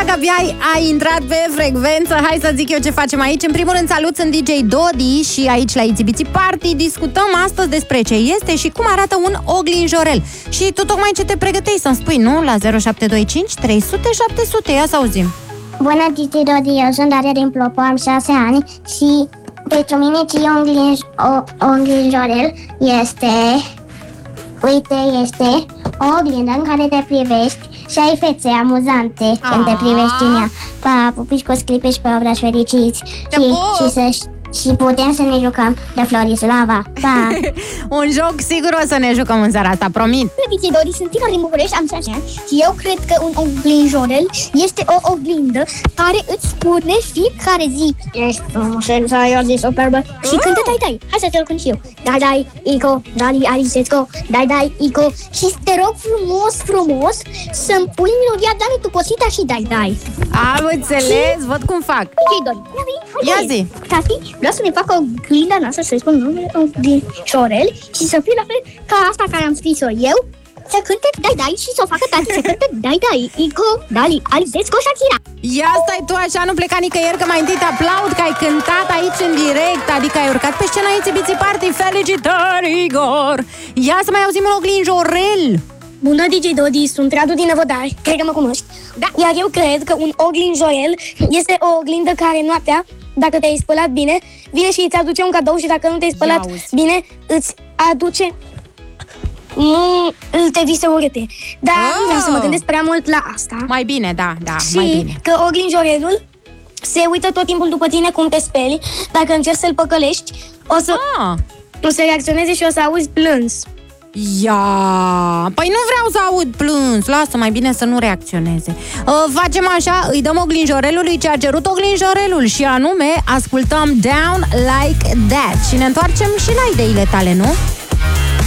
Dacă abia ai intrat pe frecvență, hai să zic eu ce facem aici. În primul rând, salut, sunt DJ Dodi și aici la Itsy Bitsy Party discutăm astăzi despre ce este și cum arată un oglinjorel. Și tu tocmai ce te pregăteai să-mi spui, nu? La 0725 300 700, ia să auzim. Bună, DJ Dodi, eu sunt Daria din Plopo, am 6 ani și pentru mine ce e oglinjorel este... Uite, este o oglindă în care te privești și ai fețe amuzante când te privești în ea. Pa, pupici cu sclipici pe obrazi fericiți și putem să ne jucăm de Florislava. Pa! Un joc sigur o să ne jucăm în seara asta, promit. DJ Dodi, sunt Tina din București, am 6 ani și eu cred că un oglinjorel este o oglindă care îți spune fiecare zi: ești frumușel, ai o zi superbă și cântă dai. Hai să te-l cânt și eu. Dai, Ico, dai, Alisetco, dai, Ico. Și te rog frumos să-mi pui melodia Dani tu cosita și dai. Am înțeles, văd cum fac. DJ Dodi, ia zi. Tati, vreau să ne facă oglinda noastră, să-i spun numele oglinjorel și să fie la fel ca asta care am scris-o eu, să cânte dai și să o facă tati să cânte dai, Ico, Dali, Alizesco, Shakira. Ia stai tu așa, nu pleca nicăieri, că mai întâi te aplaud că ai cântat aici în direct, adică ai urcat pe scena Itsy Bitsy Party. Felicitări, Igor! Ia să mai auzim un oglinjorel. Bună, DJ Dodi, sunt Radu din Năvodari, cred că mă cunoști. Da. Iar eu cred că un oglinjorel este o oglindă care noaptea, dacă te-ai spălat bine, vine și îți aduce un cadou și dacă nu te-ai spălat bine, îți aduce te vise urâte. Dar nu vreau să mă gândesc prea mult la asta. Mai bine, da, și mai bine. că oglinjorelul se uită tot timpul după tine cum te speli. Dacă încerci să-l păcălești, o să reacționeze și o să auzi plâns. Ia, păi nu vreau să aud plâns, lasă, mai bine să nu reacționeze. Facem așa, îi dăm oglinjorelului ce a cerut oglinjorelul și anume ascultăm Down Like That și ne întoarcem și la ideile tale, nu?